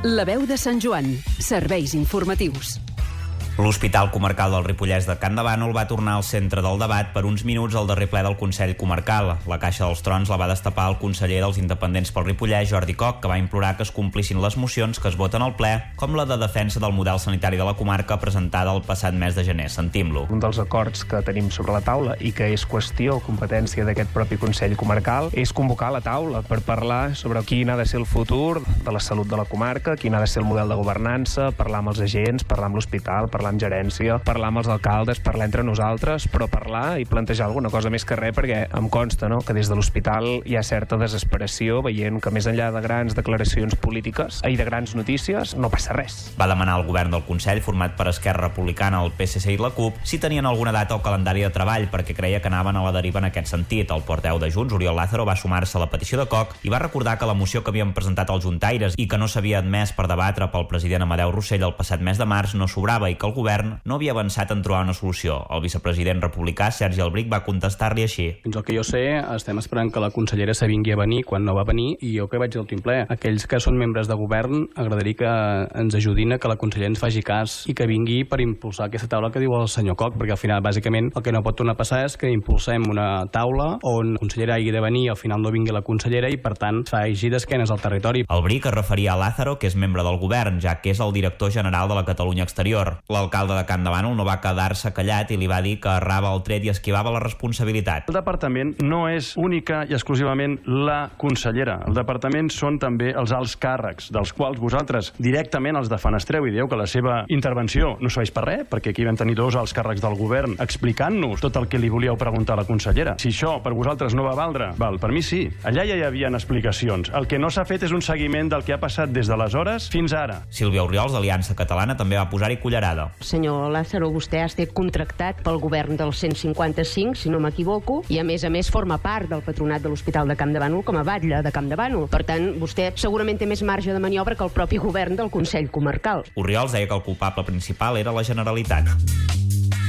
La veu de Sant Joan. Serveis informatius. L'Hospital Comarcal del Ripollès de Can de Bànol va tornar al centre del debat per uns minuts al darrer ple del Consell Comarcal. La Caixa dels Trons la va destapar el conseller dels Independents pel Ripollès, Jordi Coc, que va implorar que es complissin les mocions que es voten al ple, com la de defensa del model sanitari de la comarca presentada el passat mes de gener. Sentim-lo. Un dels acords que tenim sobre la taula i que és qüestió, competència d'aquest propi Consell Comarcal, és convocar la taula per parlar sobre quin ha de ser el futur de la salut de la comarca, quin ha de ser el model de governança, parlar amb els agents, parlar amb l'hospital, parlar amb gerència, parlar amb els alcaldes, parlar entre nosaltres, però parlar i plantejar alguna cosa més que res, perquè em consta, no?, que des de l'hospital hi ha certa desesperació veient que més enllà de grans declaracions polítiques i de grans notícies no passa res. Va demanar al govern del Consell, format per Esquerra Republicana, el PSC i la CUP, si tenien alguna data o calendari de treball, perquè creia que anaven a la deriva en aquest sentit. El portaveu de Junts, Oriol Lázaro, va sumar-se a la petició de Coc i va recordar que la moció que havien presentat els juntaires i que no s'havia admès per debatre pel president Amadeu Rossell el passat mes de març no sobrava i que el govern no havia avançat en trobar una solució. El vicepresident republicà, Sergi Albric, va contestar-li així. Fins al que jo sé, estem esperant que la consellera s'avingui a venir quan no va venir i jo que vaig a l'últim ple. Aquells que són membres de govern, agradaria que ens ajudin a que la consellera ens faci cas i que vingui per impulsar aquesta taula que diu el senyor Coc, perquè al final, bàsicament, el que no pot tornar a passar és que impulsem una taula on la consellera hagi de venir i al final no vingui la consellera i, per tant, faci d'esquenes al territori. Albric es referia a Lázaro, que és membre del govern, ja que és el director general de la Catalunya Exterior. L'alcalde de Can de Bànol no va quedar-se callat i li va dir que errava el tret i esquivava la responsabilitat. El departament no és única i exclusivament la consellera. El departament són també els alts càrrecs, dels quals vosaltres directament els defenestreu i dieu que la seva intervenció no serveix per res, perquè aquí vam tenir dos alts càrrecs del govern explicant-nos tot el que li volíeu preguntar a la consellera. Si això per vosaltres no va valdre, per mi sí. Allà ja hi havia explicacions. El que no s'ha fet és un seguiment del que ha passat des d'aleshores fins ara. Sílvia Orriols, d'Aliança Catalana, també va posar-hi cullerada. Senyor Lázaro, vostè ha estat contractat pel govern del 155, si no m'equivoco, i a més forma part del patronat de l'Hospital de Camp de Bànol com a batlle de Camp de Bànol. Per tant, vostè segurament té més marge de maniobra que el propi govern del Consell Comarcal. Orriols deia que el culpable principal era la Generalitat.